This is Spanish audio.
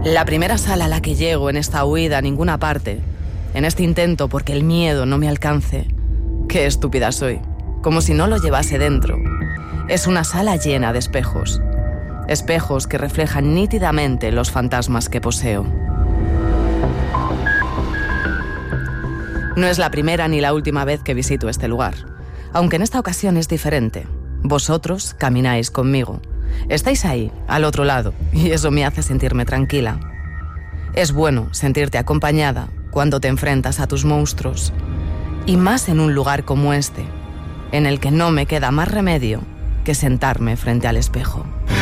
La primera sala a la que llego en esta huida a ninguna parte, en este intento porque el miedo no me alcance. Qué estúpida soy, como si no lo llevase dentro. Es una sala llena de espejos. Espejos que reflejan nítidamente los fantasmas que poseo. No es la primera ni la última vez que visito este lugar, aunque en esta ocasión es diferente. Vosotros camináis conmigo. Estáis ahí, al otro lado, y eso me hace sentirme tranquila. Es bueno sentirte acompañada cuando te enfrentas a tus monstruos, y más en un lugar como este, en el que no me queda más remedio que sentarme frente al espejo.